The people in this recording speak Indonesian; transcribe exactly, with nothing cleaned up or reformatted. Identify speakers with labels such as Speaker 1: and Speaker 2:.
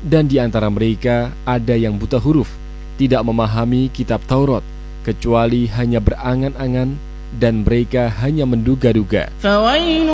Speaker 1: Dan di antara mereka ada yang buta huruf, tidak memahami kitab Taurat, kecuali hanya berangan-angan, dan mereka hanya menduga-duga.